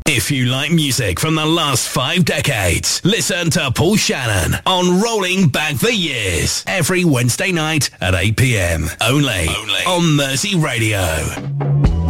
If you like music from the last 5 decades, listen to Paul Shannon on Rolling Back the Years every Wednesday night at 8 p.m. Only on Mersey Radio.